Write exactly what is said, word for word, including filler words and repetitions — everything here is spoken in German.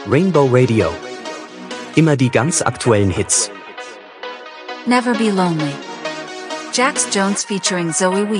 Rainbow Radio. Immer die ganz aktuellen Hits. Never Be Lonely. Jax Jones featuring Zoe Weaver.